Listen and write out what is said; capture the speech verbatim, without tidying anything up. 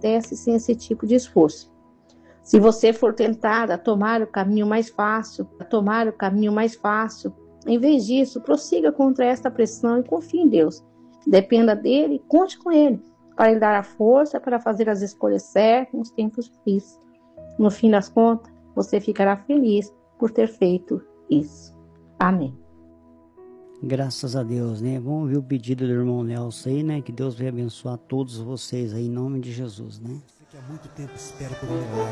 acontece sem esse tipo de esforço. Se você for tentada a tomar o caminho mais fácil, a tomar o caminho mais fácil, em vez disso, prossiga contra esta pressão e confie em Deus. Dependa dele e conte com ele, para lhe dar a força para fazer as escolhas certas nos tempos difíceis. No fim das contas, você ficará feliz por ter feito isso. Amém. Graças a Deus, né? Vamos ver o pedido do irmão Nelson aí, né? Que Deus venha abençoar todos vocês aí, em nome de Jesus, né? Você que há muito tempo espera por um milagre.